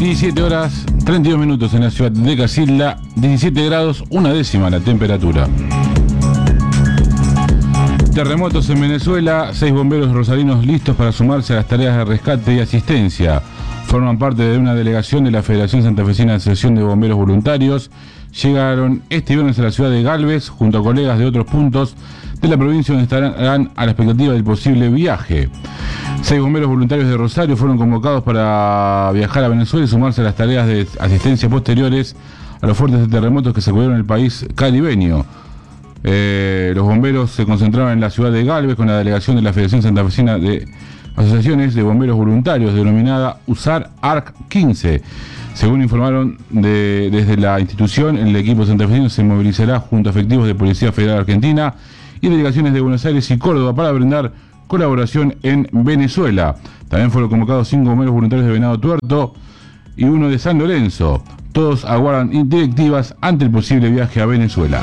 17 horas 32 minutos en la ciudad de Casilda, 17 grados, 1/10 la temperatura. Terremotos en Venezuela, 6 bomberos rosarinos listos para sumarse a las tareas de rescate y asistencia. Forman parte de una delegación de la Federación Santafesina de Asociación de Bomberos Voluntarios. Llegaron este viernes a la ciudad de Galvez junto a colegas de otros puntos de la provincia donde estarán a la expectativa del posible viaje. 6 bomberos voluntarios de Rosario fueron convocados para viajar a Venezuela y sumarse a las tareas de asistencia posteriores a los fuertes terremotos que sacudieron el país caribeño. Los bomberos se concentraron en la ciudad de Galvez con la delegación de la Federación Santafesina de Asociaciones de Bomberos Voluntarios, denominada USAR ARC 15. Según informaron desde la institución, el equipo santafesino se movilizará junto a efectivos de Policía Federal Argentina y delegaciones de Buenos Aires y Córdoba para brindar colaboración en Venezuela. También fueron convocados 5 bomberos voluntarios de Venado Tuerto y 1 de San Lorenzo. Todos aguardan directivas ante el posible viaje a Venezuela.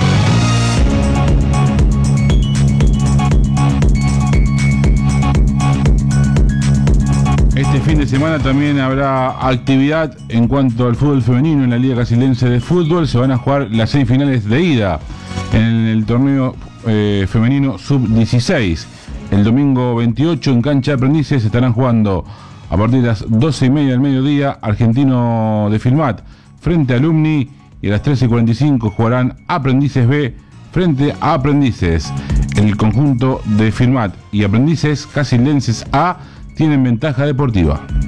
Este fin de semana también habrá actividad en cuanto al fútbol femenino en la Liga Casildense de Fútbol. Se van a jugar las semifinales de ida en el torneo femenino sub-16. El domingo 28 en cancha de Aprendices estarán jugando a partir de las 12:30 del mediodía Argentino de Filmat frente a Alumni, y a las 13:45 jugarán Aprendices B frente a Aprendices. El conjunto de Filmat y Aprendices Casildenses A tienen ventaja deportiva.